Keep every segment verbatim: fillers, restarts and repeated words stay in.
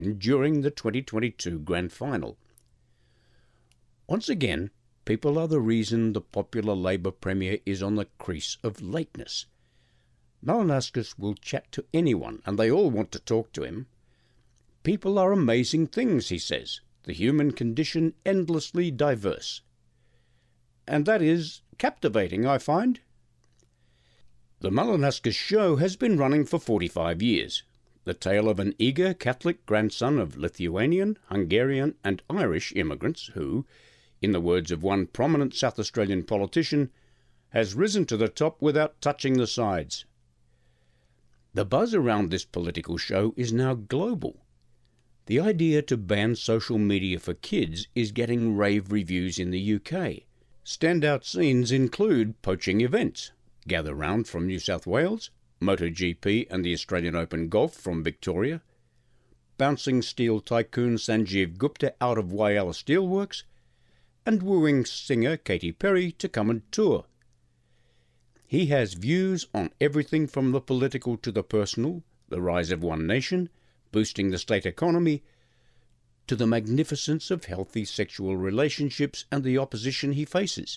during the twenty twenty-two Grand Final. Once again, people are the reason the popular Labour Premier is on the crease of lateness. Malinauskas will chat to anyone, and they all want to talk to him. People are amazing things, he says, the human condition endlessly diverse. And that is captivating, I find. The Malinauskas Show has been running for forty-five years, the tale of an eager Catholic grandson of Lithuanian, Hungarian and Irish immigrants who, in the words of one prominent South Australian politician, has risen to the top without touching the sides. The buzz around this political show is now global. The idea to ban social media for kids is getting rave reviews in the U K. Standout scenes include poaching events, Gather Round from New South Wales, MotoGP and the Australian Open Golf from Victoria, bouncing steel tycoon Sanjeev Gupta out of Whyalla Steelworks, and wooing singer Katy Perry to come and tour. He has views on everything from the political to the personal, the rise of one nation, boosting the state economy, to the magnificence of healthy sexual relationships and the opposition he faces.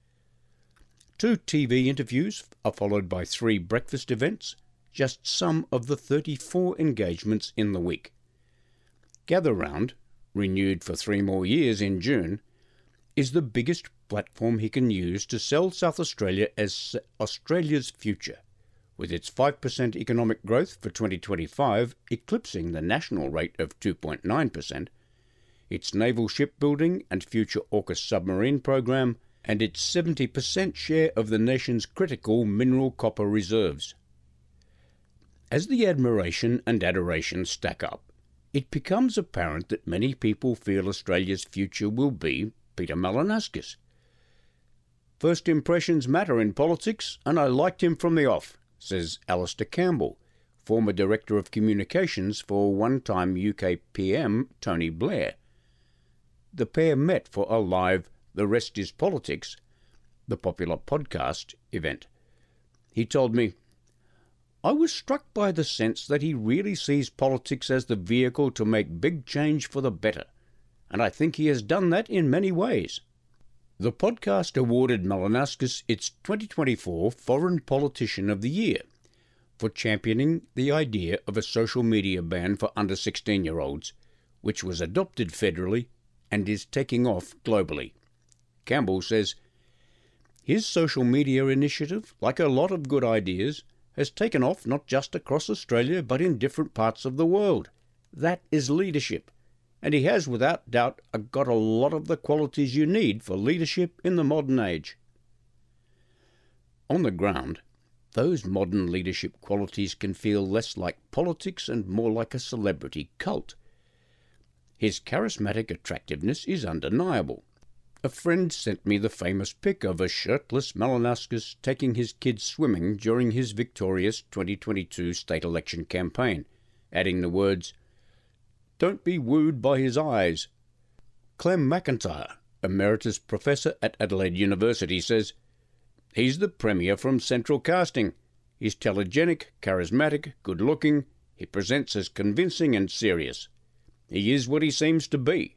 Two T V interviews are followed by three breakfast events, just some of the thirty-four engagements in the week. Gather Round, renewed for three more years in June, is the biggest platform he can use to sell South Australia as Australia's future, with its five percent economic growth for twenty twenty-five eclipsing the national rate of two point nine percent, its naval shipbuilding and future AUKUS submarine program, and its seventy percent share of the nation's critical mineral copper reserves. As the admiration and adoration stack up, it becomes apparent that many people feel Australia's future will be Peter Malinauskas. First impressions matter in politics, and I liked him from the off, says Alistair Campbell, former Director of Communications for one-time U K P M Tony Blair. The pair met for a live The Rest is Politics, the popular podcast, event. He told me, "I was struck by the sense that he really sees politics as the vehicle to make big change for the better, and I think he has done that in many ways." The podcast awarded Malinauskas its twenty twenty-four Foreign Politician of the Year for championing the idea of a social media ban for under sixteen-year-olds, which was adopted federally and is taking off globally. Campbell says, "His social media initiative, like a lot of good ideas, has taken off not just across Australia but in different parts of the world. That is leadership. And he has, without doubt, got a lot of the qualities you need for leadership in the modern age." On the ground, those modern leadership qualities can feel less like politics and more like a celebrity cult. His charismatic attractiveness is undeniable. A friend sent me the famous pic of a shirtless Malinauskas taking his kids swimming during his victorious twenty twenty-two state election campaign, adding the words, "Don't be wooed by his eyes." Clem McIntyre, Emeritus Professor at Adelaide University, says, "He's the Premier from Central Casting. He's telegenic, charismatic, good-looking. He presents as convincing and serious. He is what he seems to be."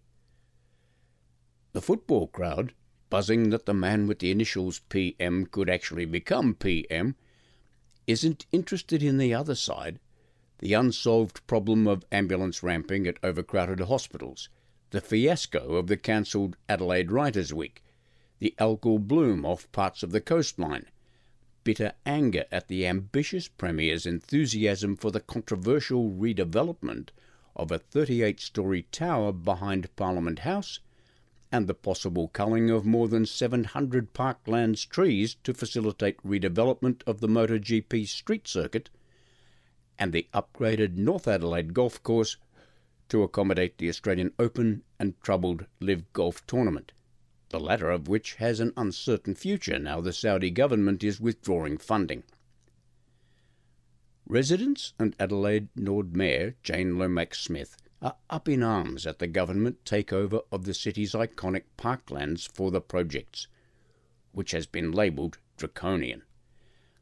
The football crowd, buzzing that the man with the initials P M could actually become P M, isn't interested in the other side, the unsolved problem of ambulance ramping at overcrowded hospitals, the fiasco of the cancelled Adelaide Writers' Week, the algal bloom off parts of the coastline, bitter anger at the ambitious Premier's enthusiasm for the controversial redevelopment of a thirty-eight storey tower behind Parliament House, and the possible culling of more than seven hundred parklands trees to facilitate redevelopment of the MotoGP street circuit, and the upgraded North Adelaide Golf Course to accommodate the Australian Open and troubled Live Golf Tournament, the latter of which has an uncertain future now the Saudi government is withdrawing funding. Residents and Adelaide Lord Mayor Jane Lomax-Smith are up in arms at the government takeover of the city's iconic parklands for the projects, which has been labelled draconian.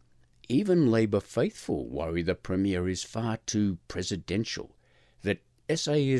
Even Labour faithful worry the Premier is far too presidential, that essay